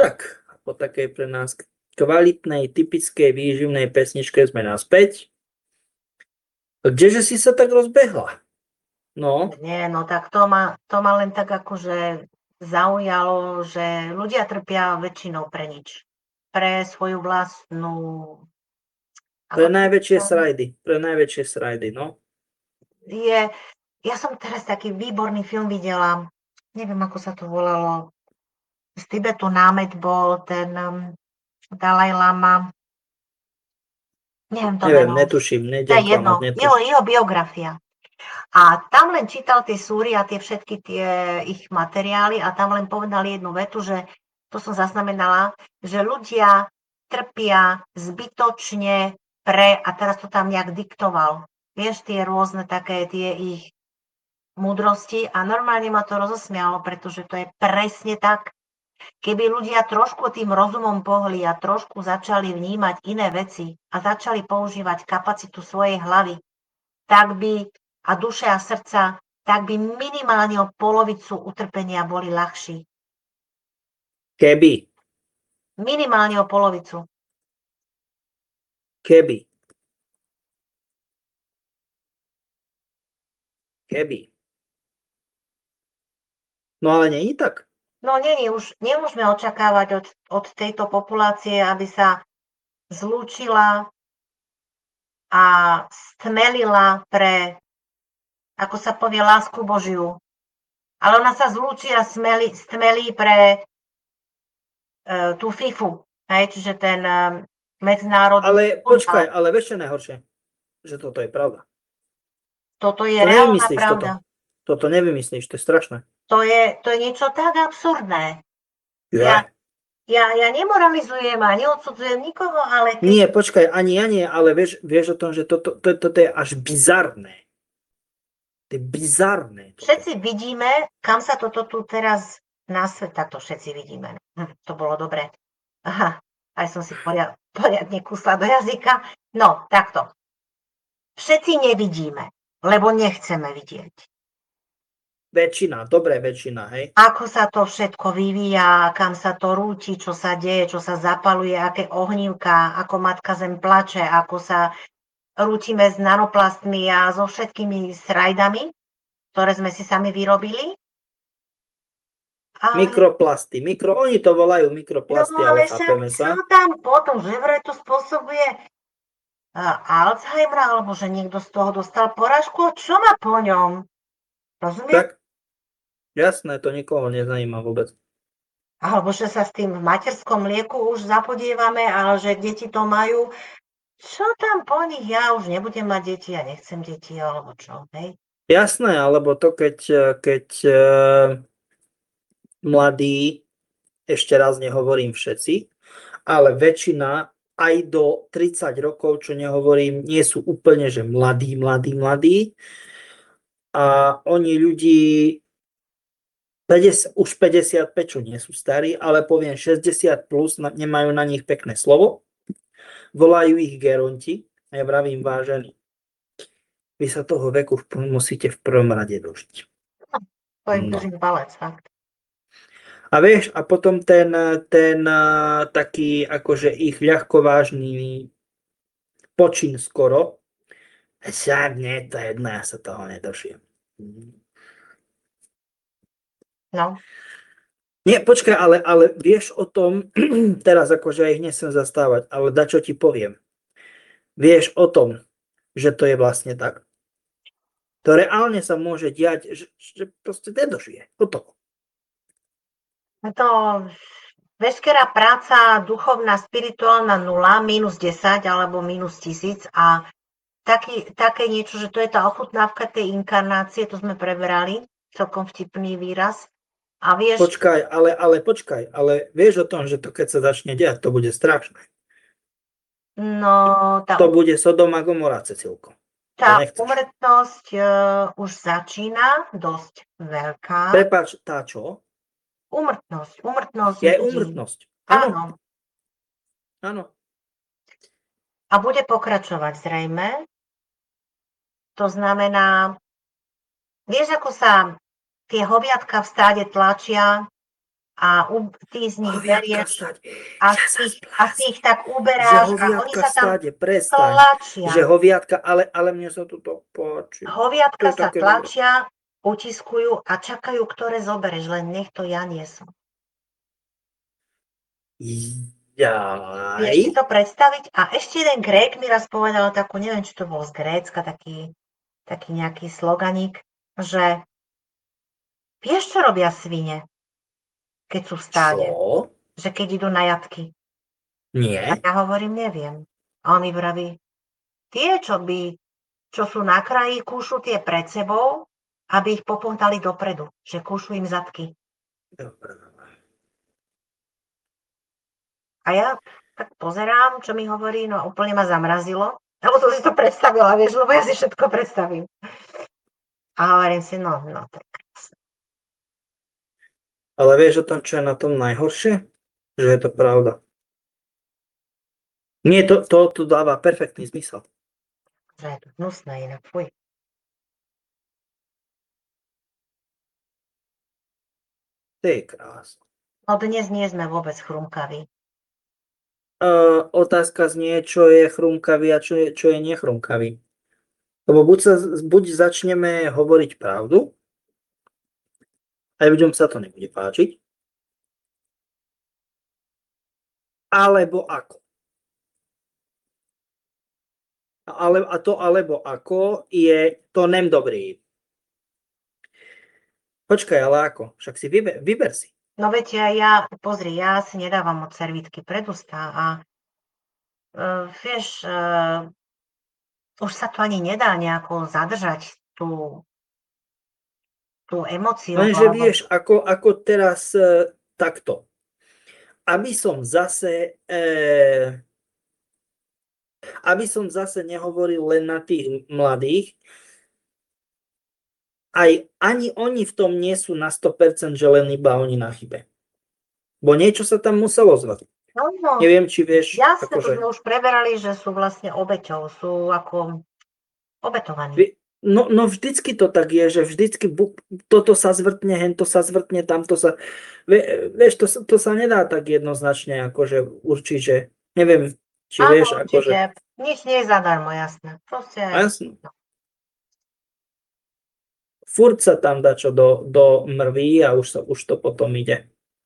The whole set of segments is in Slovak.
Tak, po takej pre nás kvalitnej, typickej výživnej pesničke sme naspäť. Kdeže si sa tak rozbehla? No, Nie, no tak to ma len tak akože zaujalo, že ľudia trpia väčšinou pre nič. Pre svoju vlastnú... pre Ako to najväčšie je? srajdy. Pre najväčšie srajdy, no. Ja som teraz taký výborný film videla, neviem, ako sa to volalo. Z Tibetu námet bol ten Dalaj Lama, neviem to Neviem, meno. netuším, To nejdem je jedno, klamať, netuším. jeho biografia. A tam len čítal tie súry a tie všetky tie ich materiály a tam len povedali jednu vetu, že to som zaznamenala, že ľudia trpia zbytočne a teraz to tam nejak diktoval. Vieš, tie rôzne také tie ich múdrosti a normálne ma to rozosmialo, pretože to je presne tak. Keby ľudia trošku tým rozumom pohli a trošku začali vnímať iné veci a začali používať kapacitu svojej hlavy, tak by a duše a srdca, tak by minimálne o polovicu utrpenia boli ľahší. Keby. Minimálne o polovicu. Keby. No ale nie je tak. No nemôžeme očakávať od tejto populácie, aby sa zlúčila a stmelila pre, ako sa povie, lásku Božiu. Ale ona sa zlúči a stmelí pre tú FIFU, čiže ten medzinárodný... Ale počkaj, ale vieš čo je najhoršie? Že toto je pravda. Toto je To reálna nevymyslíš pravda. Toto nevymyslíš, to je strašné. To je niečo tak absurdné. Ja. Ja nemoralizujem a neodsudzujem nikoho, ale keď... Nie, počkaj, ani ja nie, ale vieš o tom, že toto je až bizarné. To je bizarné. Všetci vidíme, kam sa toto tu teraz na svet, takto všetci vidíme. To bolo dobre. Aha, aj som si poriadne kusla do jazyka. No, takto. Všetci nevidíme, lebo nechceme vidieť. Väčšina, dobré väčšina, hej. Ako sa to všetko vyvíja, kam sa to rúti, čo sa deje, čo sa zapaluje, aké ohnívka, ako matka zem plače, ako sa rútime s nanoplastmi a so všetkými srajdami, ktoré sme si sami vyrobili. Ale... Mikroplasty, oni to volajú mikroplasty, no, ale chápeme sa. Čo tam potom, že vraj to spôsobuje Alzheimera, alebo že niekto z toho dostal porážku, čo má po ňom? Rozumieš? Tak, jasné, to nikoho nezajíma vôbec. Alebo že sa s tým v materskom mlieku už zapodievame, ale že deti to majú. Čo tam po nich? Ja už nebudem mať deti, ja nechcem deti, alebo čo, hej? Jasné, alebo to, keď mladí, ešte raz nehovorím všetci, ale väčšina aj do 30 rokov, čo nehovorím, nie sú úplne, že mladí. A oni ľudí už 55, čo nie sú starí, ale poviem 60 plus, nemajú na nich pekné slovo. Volajú ich geronti. A ja vravím, vážení, vy sa toho veku musíte v prvom rade dožiť. To im držím palec, fakt. A vieš, a potom ten taký akože ich ľahkovážny počin skoro, však nie, to je jedno, ja sa toho nedožijem. No. Nie, počkaj, ale vieš o tom, teraz akože ja ich nechcem zastávať, ale dačo ti poviem. Vieš o tom, že to je vlastne tak. To reálne sa môže diať, že proste nedožije. O toho. To veškerá práca duchovná, spirituálna 0, minus 10 alebo minus 1000 a také niečo, že to je tá ochutnávka tej inkarnácie, to sme preberali, celkom vtipný výraz. A vieš... Počkaj, ale vieš o tom, že to keď sa začne diať, to bude strašné. No, to bude Sodoma Gomora, Cecilko. Tá úmrtnosť už začína dosť veľká. Prepáč, tá čo? Úmrtnosť. Je úmrtnosť. Áno. Áno. A bude pokračovať zrejme. To znamená, vieš, ako sa tie hoviatka v stáde tlačia a ty z nich Hoviatka berieš stať. a Ja sa ty ich tak že uberáš a oni hoviatka sa tam stáde, prestaň. tlačia. Že hoviatka, ale mne sa toto páči. To Hoviatka je sa také tlačia, utiskujú a čakajú, ktoré zoberieš, len nech to ja nie som. Vieš si Jaj. to predstaviť? A ešte jeden Grék mi raz povedal takú, neviem, či to bol z Grécka, taký nejaký sloganík, že vieš, čo robia svine, keď sú v stáde? Čo? Že keď idú na jatky. A Nie. ja hovorím, neviem. A on mi vraví, tie, čo sú na kraji, kúšu tie pred sebou, aby ich popontali dopredu, že kúšu im zadky. Dobre. A ja tak pozerám, čo mi hovorí, no a úplne ma zamrazilo. Lebo som si to predstavila, vieš, lebo ja si všetko predstavím. A hovorím si, no, to je krásne. Ale vieš o tom, čo je na tom najhoršie? Že je to pravda. Nie, to dáva perfektný zmysel. Že je to hnusné inak, fuj. To je krásne. No dnes nie sme vôbec chrumkaví. Otázka znie, čo je chrumkavý a čo je nechrumkavý. Lebo buď začneme hovoriť pravdu, a ľuďom sa to nebude páčiť, alebo ako. Alebo ako je to nem dobrý. Počkaj, ale ako? Však si vyber si. No veď ja si nedávam od servítky pred ústa a vieš, už sa to ani nedá nejako zadržať tú emóciu. Lenže vieš, ako teraz takto. Aby som zase nehovoril len na tých mladých, ani oni v tom nie sú na 100%, že len iba oni na chybe. Bo niečo sa tam muselo zvať. No, Neviem, či vieš... jasne, to sme už preberali, že sú vlastne obeťou, sú ako obetovaní. No vždycky to tak je, že vždycky toto sa zvrtne, hento sa zvrtne, tamto sa... Vieš, to sa nedá tak jednoznačne, akože určiť, že neviem, či Áno, vieš, akože... nič nie je zadarmo, jasné. Proste... Jasné. Furt sa tam dá čo do mrví a už to potom ide.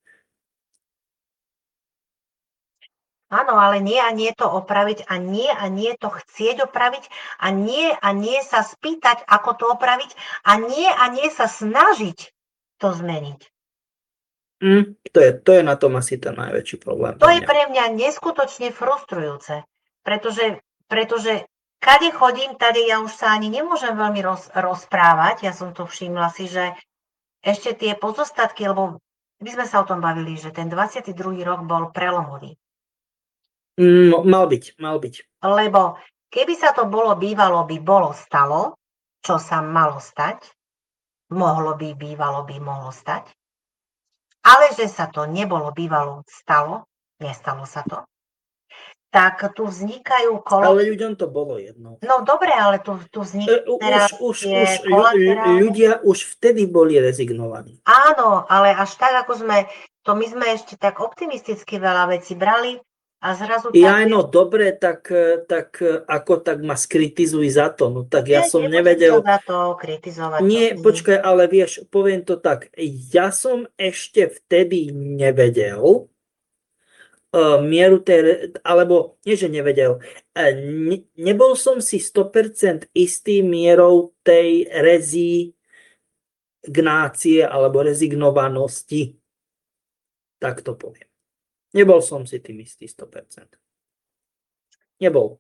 Áno, ale nie a nie to opraviť a nie to chcieť opraviť a nie sa spýtať, ako to opraviť a nie sa snažiť to zmeniť. To je na tom asi ten najväčší problém. To je pre mňa neskutočne frustrujúce, pretože kade chodím, tady ja už sa ani nemôžem veľmi rozprávať, ja som to všimla si, že ešte tie pozostatky, lebo my sme sa o tom bavili, že ten 22. rok bol prelomový. Mal byť. Lebo keby sa to bývalo stalo, čo sa malo stať, mohlo stať, ale že sa to nestalo sa to, tak tu vznikajú Ale ľuďom to bolo jedno. No dobre, ale tu vznikajú teraz ľudia už vtedy boli rezignovaní. Áno, ale až tak, ako my sme ešte tak optimisticky veľa vecí brali, a zrazu dobre, tak ako tak ma skritizuj za to. No tak ja som nevedel. Za to kritizovať. Nie, počkaj, ale vieš, poviem to tak. Ja som ešte vtedy nevedel mieru alebo nie, že nevedel. Nebol som si 100% istý mierou tej rezignácie alebo rezignovanosti. Tak to poviem. Nebol som si tým istý 100%. Nebol.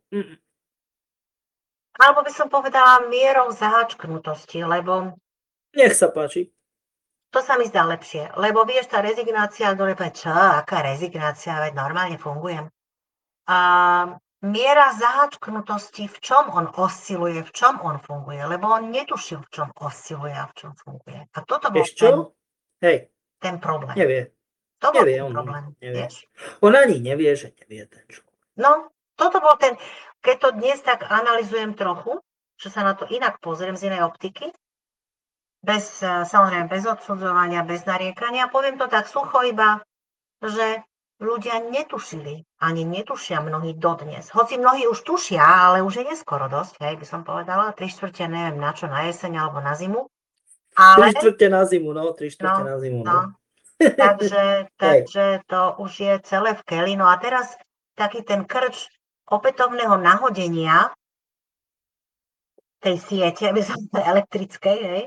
Alebo by som povedala mierou zahačknutosti, lebo... Nech sa páči. To sa mi zdá lepšie, lebo vieš, tá rezignácia, aká rezignácia, veď normálne fungujem. A miera zahačknutosti, v čom on osciluje, v čom on funguje, lebo on netušil, v čom osciluje a v čom funguje. A toto bol ten problém. Nevie. To bol ten problém, vieš? On ani nevie, že nevie ten človek. No, toto bol keď to dnes tak analyzujem trochu, že sa na to inak pozriem z inej optiky, samozrejme bez odsudzovania, bez nariekania. Poviem to tak sucho iba, že ľudia netušili, ani netušia mnohí dodnes. Hoci mnohí už tušia, ale už je neskoro dosť, hej, by som povedala, 3/4 neviem na čo, na jeseň alebo na zimu. Ale, 3/4 na zimu, no, 3/4 no, na zimu, no, no. takže Hej, to už je celé v keli. No a teraz taký ten krč opätovného nahodenia tej siete, aby som elektrickej, hej,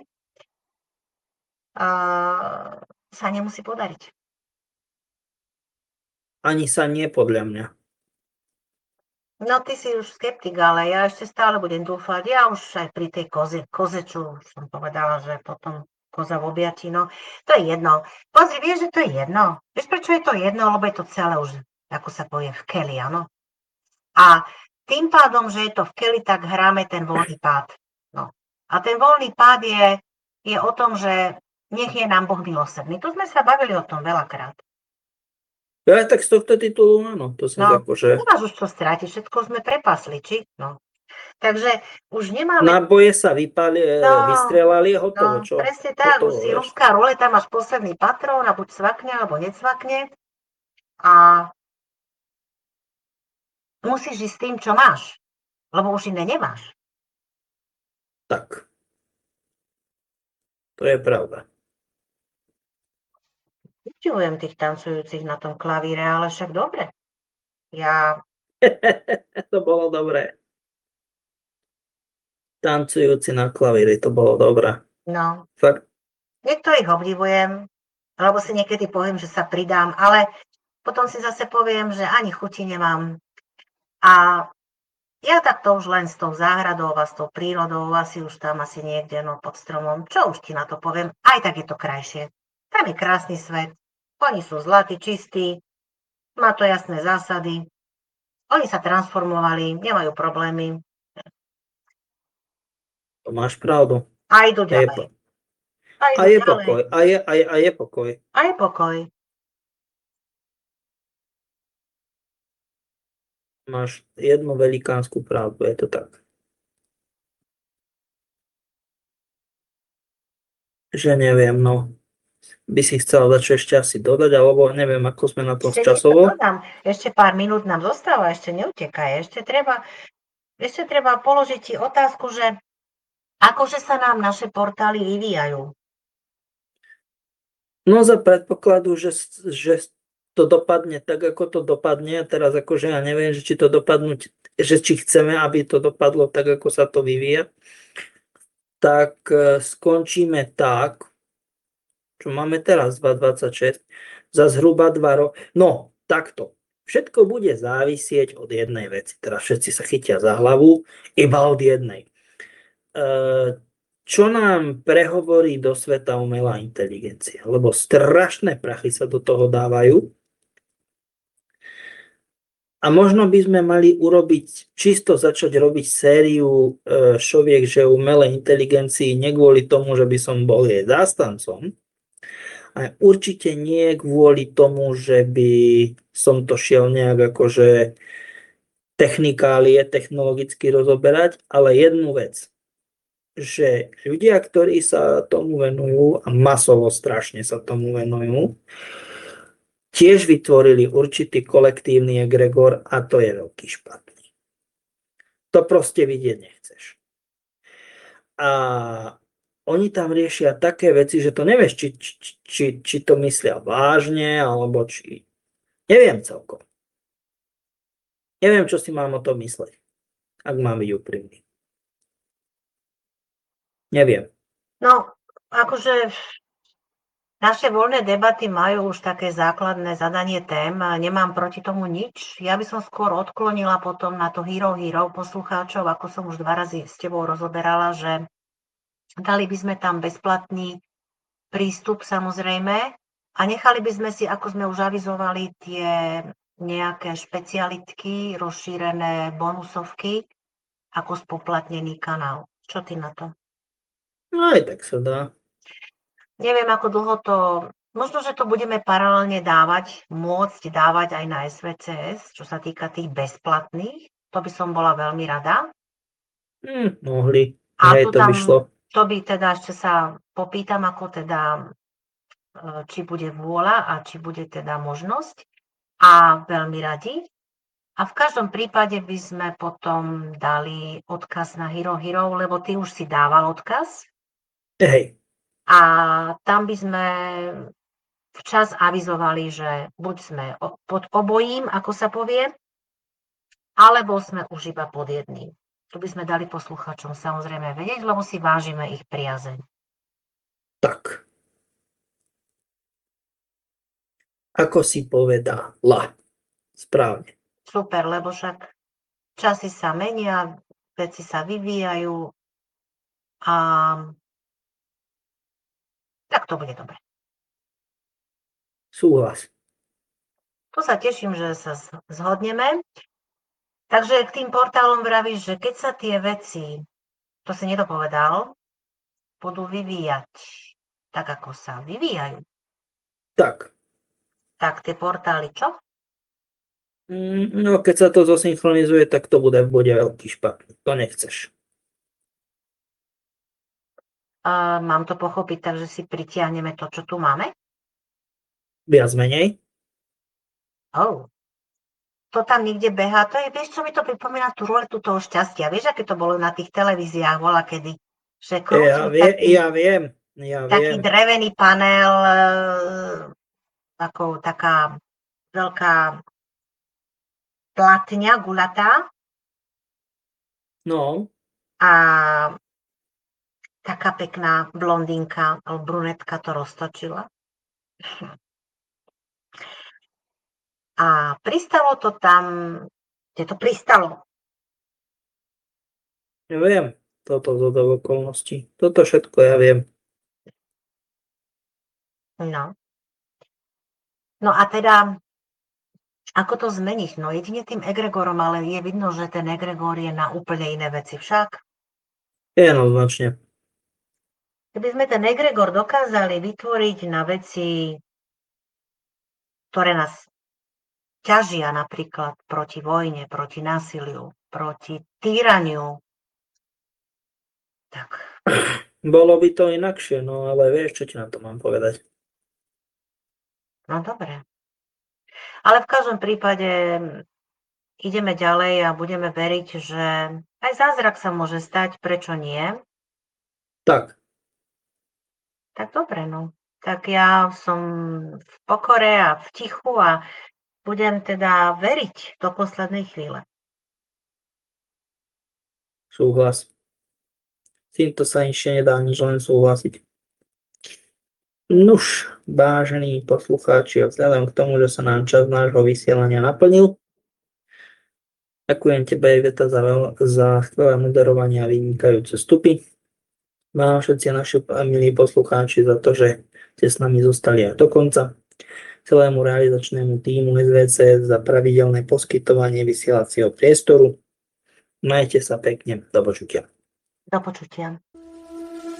sa nemusí podariť. ani sa nie podľa mňa. No ty si už skeptik, ale ja ešte stále budem dúfať. Ja už aj pri tej koze, čo už som povedala, že potom koza v objatí, no to je jedno. Pozri, vieš, že to je jedno. Vieš, prečo je to jedno? Lebo je to celé už, ako sa povie, v keli, áno. A tým pádom, že je to v keli, tak hráme ten voľný pád. No. A ten voľný pád je o tom, že nech je nám Boh milosrdný. Tu sme sa bavili o tom veľakrát. Ja tak z tohto titulu, áno, to sa No, akože... nemáš už čo strátiť, všetko sme prepasli, či? No. Takže už nemáme... Náboje sa No, vystrelali a hotovo, no, čo? presne tak, už Hotovo, si vieš. ruská ruleta, máš posledný patrón a buď svakne, alebo necvakne. A musíš ísť s tým, čo máš, lebo už iné nemáš. Tak. To je pravda. Obdivujem tých tancujúcich na tom klavíre, ale však dobre. Ja, To bolo dobré. Tancujúci na klavíri, to bolo dobré. no, Fakt. niektorých obdivujem, alebo si niekedy poviem, že sa pridám, ale potom si zase poviem, že ani chuti nemám. A ja takto už len s tou záhradou a s tou prírodou, asi už tam asi niekde no, pod stromom, čo už ti na to poviem, aj tak je to krajšie. Tam je krásny svet, oni sú zlatí, čistí, má to jasné zásady, oni sa transformovali, nemajú problémy To máš pravdu. a idú A je, ďalej. a A idú je ďalej. pokoj. A je pokoj. A je pokoj. Máš jednu velikánsku pravdu, je to tak. Že neviem, no. By si chcela čo ešte asi dodať, alebo neviem, ako sme na tom Ešte niečo časovo. dodám, ešte pár minút nám zostáva, ešte neutekaj, ešte treba položiť ti otázku, že akože sa nám naše portály vyvíjajú. No za predpokladu, že to dopadne tak, ako to dopadne. A teraz akože ja neviem, že či to dopadnú, že či chceme, aby to dopadlo tak, ako sa to vyvíja. Tak skončíme tak, čo máme teraz 2026, za zhruba 2 roky. No, takto. Všetko bude závisieť od jednej veci. Teraz všetci sa chytia za hlavu, iba od jednej. Čo nám prehovorí do sveta umelá inteligencia? Lebo strašné prachy sa do toho dávajú. A možno by sme mali čisto začať robiť sériu šoviek, že umelej inteligencii nie kvôli tomu, že by som bol jej zástancom, a určite nie kvôli tomu, že by som to šiel nejak akože technologicky rozoberať, ale jednu vec, že ľudia, ktorí sa tomu venujú a masovo strašne sa tomu venujú, tiež vytvorili určitý kolektívny egregor a to je veľký špatný. To proste vidieť nechceš. A oni tam riešia také veci, že to nevieš, či to myslia vážne, alebo či... Neviem celkom. Neviem, čo si mám o tom mysleť, ak mám byť úprimný. Neviem. No, akože naše voľné debaty majú už také základné zadanie tém, nemám proti tomu nič. Ja by som skôr odklonila potom na to hero poslucháčov, ako som už 2 razy s tebou rozoberala, že dali by sme tam bezplatný prístup samozrejme a nechali by sme si, ako sme už avizovali, tie nejaké špecialitky, rozšírené bonusovky ako spoplatnený kanál. Čo ty na to? No aj tak sa dá. Neviem, ako dlho to... Možno, že to budeme paralelne môcť dávať aj na SVCS, čo sa týka tých bezplatných. To by som bola veľmi rada. Mohli. A Hej, to by šlo. To by teda ešte sa popýtam, ako teda, či bude vôľa a či bude teda možnosť. A veľmi radi. A v každom prípade by sme potom dali odkaz na Hero Hero, lebo ty už si dával odkaz. Hej, A tam by sme včas avizovali, že buď sme pod obojím, ako sa povie, alebo sme už iba pod jedným. To by sme dali posluchačom samozrejme vedieť, lebo si vážime ich priazeň. tak. Ako si povedala. Správne. Super, lebo však časy sa menia, veci sa vyvíjajú a tak to bude dobre. Súhlas. Tu sa teším, že sa zhodneme. Takže k tým portálom vravíš, že keď sa tie veci, to si nedopovedal, budú vyvíjať tak, ako sa vyvíjajú, Tak. tak tie portály čo? No, keď sa to zosynchronizuje, tak to bude v bode veľký špatný. To nechceš. Mám to pochopiť tak, že si pritiahneme to, čo tu máme? Viac menej. Oh. To tam niekde behá. To je, vieš, čo mi to pripomína tú ruletu toho šťastia. Vieš, aké to bolo na tých televíziách volakedy? Že krútil Ja viem. taký drevený panel, ako taká veľká platňa guľatá No, a taká pekná blondínka alebo brunetka to roztočila. A pristalo to tam, kde to pristalo. ja viem. Toto do okolností. Toto všetko ja viem. No. No a teda, ako to zmeniť? No jedine tým egregorom, ale je vidno, že ten egregor je na úplne iné veci však. Jednoznačne. Keby sme ten egregor dokázali vytvoriť na veci, ktoré nás ťažia napríklad proti vojne, proti násiliu, proti týraniu, tak Bolo by to inakšie, no ale vieš, čo ti na to mám povedať. no dobre. Ale v každom prípade ideme ďalej a budeme veriť, že aj zázrak sa môže stať, prečo nie? Tak, Tak dobre, no. Tak ja som v pokore a v tichu a budem teda veriť do poslednej chvíle. súhlas. S týmto sa ešte nedá nič len súhlasiť. Nuž, vážení poslucháči, a vzhľadom k tomu, že sa nám čas nášho vysielania naplnil, ďakujem tebe, Iveta, za skvelé moderovanie a vynikajúce vstupy. Vám všetci naši milí poslucháči za to, že ste s nami zostali aj do konca. Celému realizačnému tímu SVC za pravidelné poskytovanie vysielacieho priestoru. Majte sa pekne. Do počutia. Do počutia.